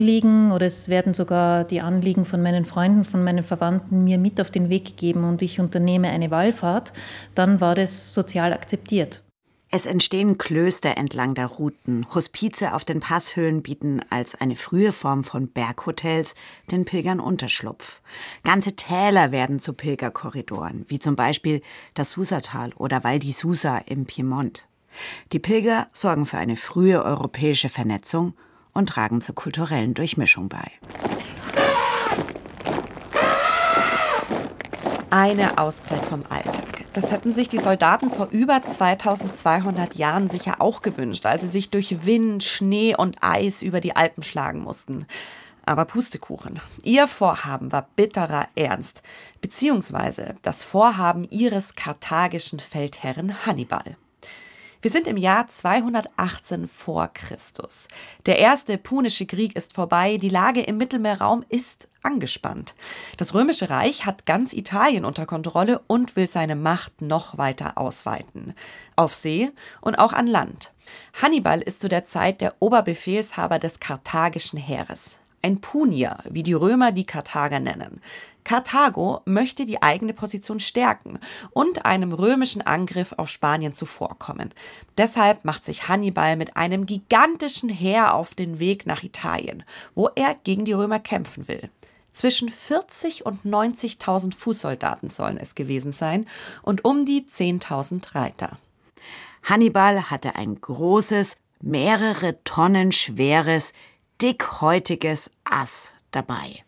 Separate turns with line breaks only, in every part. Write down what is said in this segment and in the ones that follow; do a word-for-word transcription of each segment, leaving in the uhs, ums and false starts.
Anliegen oder es werden sogar die Anliegen von meinen Freunden, von meinen Verwandten mir mit auf den Weg gegeben und ich unternehme eine Wallfahrt, dann war das sozial akzeptiert.
Es entstehen Klöster entlang der Routen. Hospize auf den Passhöhen bieten als eine frühe Form von Berghotels den Pilgern Unterschlupf. Ganze Täler werden zu Pilgerkorridoren, wie zum Beispiel das Susatal oder Val di Susa im Piemont. Die Pilger sorgen für eine frühe europäische Vernetzung und tragen zur kulturellen Durchmischung bei.
Eine Auszeit vom Alltag. Das hätten sich die Soldaten vor über zweitausendzweihundert Jahren sicher auch gewünscht, als sie sich durch Wind, Schnee und Eis über die Alpen schlagen mussten. Aber Pustekuchen. Ihr Vorhaben war bitterer Ernst, beziehungsweise das Vorhaben ihres karthagischen Feldherren Hannibal. Wir sind im Jahr zweihundertachtzehn vor Christus. Der erste Punische Krieg ist vorbei, die Lage im Mittelmeerraum ist angespannt. Das Römische Reich hat ganz Italien unter Kontrolle und will seine Macht noch weiter ausweiten. Auf See und auch an Land. Hannibal ist zu der Zeit der Oberbefehlshaber des karthagischen Heeres. Ein Punier, wie die Römer die Karthager nennen. Karthago möchte die eigene Position stärken und einem römischen Angriff auf Spanien zuvorkommen. Deshalb macht sich Hannibal mit einem gigantischen Heer auf den Weg nach Italien, wo er gegen die Römer kämpfen will. Zwischen vierzig und neunzigtausend Fußsoldaten sollen es gewesen sein und um die zehntausend Reiter.
Hannibal hatte ein großes, mehrere Tonnen schweres, dickhäutiges Ass dabei.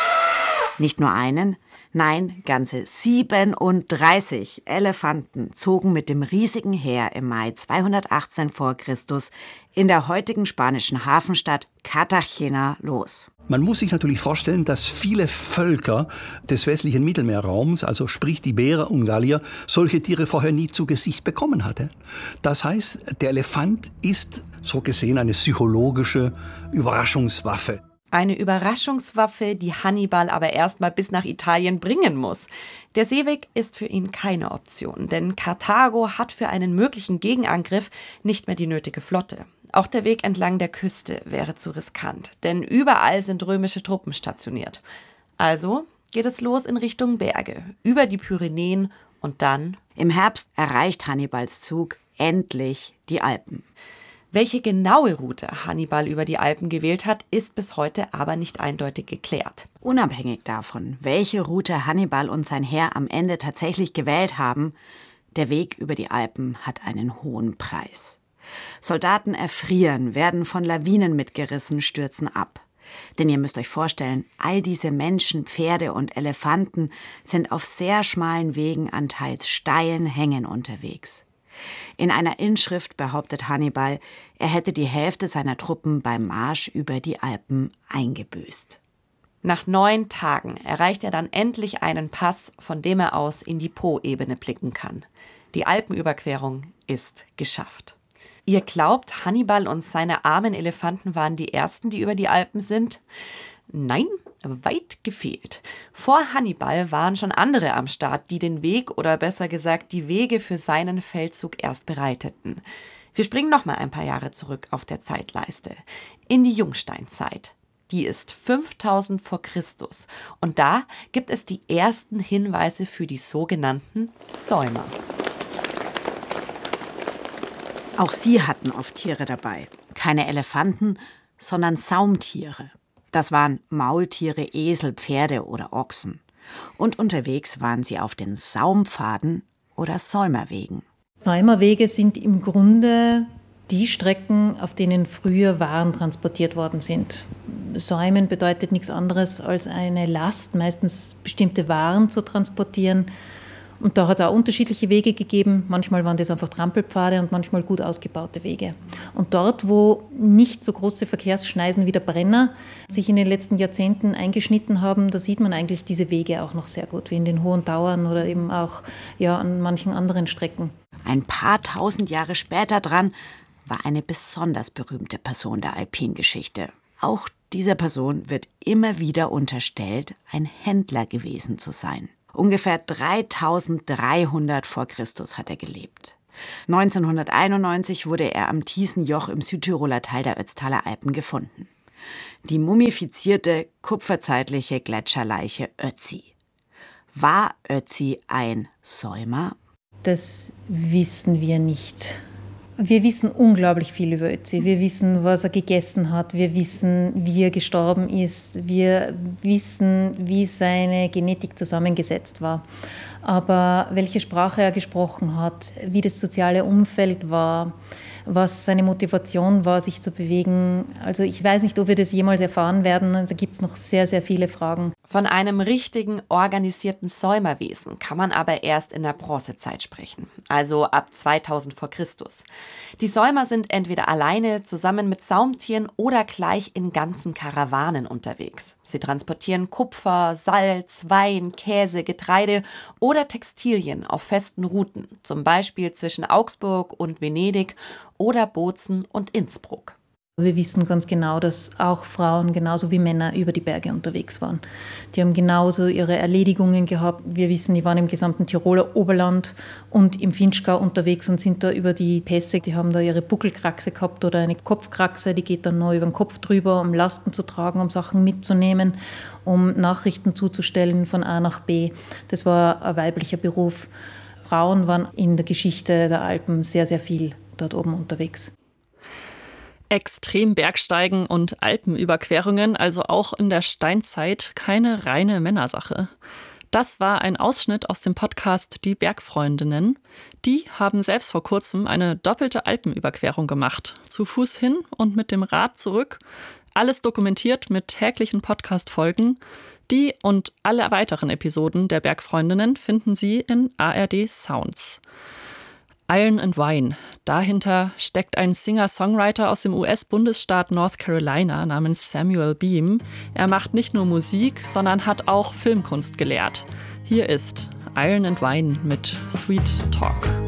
Nicht nur einen, nein, ganze siebenunddreißig Elefanten zogen mit dem riesigen Heer im Mai zweihundertachtzehn vor Christus in der heutigen spanischen Hafenstadt Cartagena los.
Man muss sich natürlich vorstellen, dass viele Völker des westlichen Mittelmeerraums, also sprich die Iberer und Gallier, solche Tiere vorher nie zu Gesicht bekommen hatten. Das heißt, der Elefant ist so gesehen eine psychologische Überraschungswaffe.
Eine Überraschungswaffe, die Hannibal aber erstmal bis nach Italien bringen muss. Der Seeweg ist für ihn keine Option, denn Karthago hat für einen möglichen Gegenangriff nicht mehr die nötige Flotte. Auch der Weg entlang der Küste wäre zu riskant, denn überall sind römische Truppen stationiert. Also geht es los in Richtung Berge, über die Pyrenäen und dann...
Im Herbst erreicht Hannibals Zug endlich die Alpen.
Welche genaue Route Hannibal über die Alpen gewählt hat, ist bis heute aber nicht eindeutig geklärt.
Unabhängig davon, welche Route Hannibal und sein Heer am Ende tatsächlich gewählt haben, der Weg über die Alpen hat einen hohen Preis. Soldaten erfrieren, werden von Lawinen mitgerissen, stürzen ab. Denn ihr müsst euch vorstellen, all diese Menschen, Pferde und Elefanten sind auf sehr schmalen Wegen an teils steilen Hängen unterwegs. In einer Inschrift behauptet Hannibal, er hätte die Hälfte seiner Truppen beim Marsch über die Alpen eingebüßt.
Nach neun Tagen erreicht er dann endlich einen Pass, von dem er aus in die Po-Ebene blicken kann. Die Alpenüberquerung ist geschafft. Ihr glaubt, Hannibal und seine armen Elefanten waren die Ersten, die über die Alpen sind? Nein, weit gefehlt. Vor Hannibal waren schon andere am Start, die den Weg oder besser gesagt die Wege für seinen Feldzug erst bereiteten. Wir springen noch mal ein paar Jahre zurück auf der Zeitleiste. In die Jungsteinzeit. Die ist fünftausend vor Christus. Und da gibt es die ersten Hinweise für die sogenannten Säumer.
Auch sie hatten oft Tiere dabei. Keine Elefanten, sondern Saumtiere. Das waren Maultiere, Esel, Pferde oder Ochsen. Und unterwegs waren sie auf den Saumpfaden oder Säumerwegen.
Säumerwege sind im Grunde die Strecken, auf denen früher Waren transportiert worden sind. Säumen bedeutet nichts anderes als eine Last, meistens bestimmte Waren zu transportieren. Und da hat es auch unterschiedliche Wege gegeben. Manchmal waren das einfach Trampelpfade und manchmal gut ausgebaute Wege. Und dort, wo nicht so große Verkehrsschneisen wie der Brenner sich in den letzten Jahrzehnten eingeschnitten haben, da sieht man eigentlich diese Wege auch noch sehr gut, wie in den Hohen Tauern oder eben auch ja, an manchen anderen Strecken.
Ein paar tausend Jahre später dran war eine besonders berühmte Person der Alpingeschichte. Auch dieser Person wird immer wieder unterstellt, ein Händler gewesen zu sein. Ungefähr dreitausenddreihundert vor Christus hat er gelebt. neunzehnhunderteinundneunzig wurde er am Thiesenjoch im Südtiroler Teil der Ötztaler Alpen gefunden. Die mumifizierte, kupferzeitliche Gletscherleiche Ötzi. War Ötzi ein Säumer?
Das wissen wir nicht. Wir wissen unglaublich viel über Ötzi. Wir wissen, was er gegessen hat. Wir wissen, wie er gestorben ist. Wir wissen, wie seine Genetik zusammengesetzt war. Aber welche Sprache er gesprochen hat, wie das soziale Umfeld war, was seine Motivation war, sich zu bewegen. Also ich weiß nicht, ob wir das jemals erfahren werden. Da gibt es noch sehr, sehr viele Fragen.
Von einem richtigen, organisierten Säumerwesen kann man aber erst in der Bronzezeit sprechen, also ab zweitausend vor Christus. Die Säumer sind entweder alleine, zusammen mit Saumtieren oder gleich in ganzen Karawanen unterwegs. Sie transportieren Kupfer, Salz, Wein, Käse, Getreide oder Textilien auf festen Routen, zum Beispiel zwischen Augsburg und Venedig oder Bozen und Innsbruck.
Wir wissen ganz genau, dass auch Frauen genauso wie Männer über die Berge unterwegs waren. Die haben genauso ihre Erledigungen gehabt. Wir wissen, die waren im gesamten Tiroler Oberland und im Vinschgau unterwegs und sind da über die Pässe. Die haben da ihre Buckelkraxe gehabt oder eine Kopfkraxe, die geht dann noch über den Kopf drüber, um Lasten zu tragen, um Sachen mitzunehmen, um Nachrichten zuzustellen von A nach B. Das war ein weiblicher Beruf. Frauen waren in der Geschichte der Alpen sehr, sehr viel dort oben unterwegs.
Extrembergsteigen und Alpenüberquerungen, also auch in der Steinzeit, keine reine Männersache. Das war ein Ausschnitt aus dem Podcast Die Bergfreundinnen. Die haben selbst vor kurzem eine doppelte Alpenüberquerung gemacht. Zu Fuß hin und mit dem Rad zurück. Alles dokumentiert mit täglichen Podcast-Folgen. Die und alle weiteren Episoden der Bergfreundinnen finden Sie in A R D Sounds. Iron and Wine. Dahinter steckt ein Singer-Songwriter aus dem U S-Bundesstaat North Carolina namens Samuel Beam. Er macht nicht nur Musik, sondern hat auch Filmkunst gelehrt. Hier ist Iron and Wine mit Sweet Talk.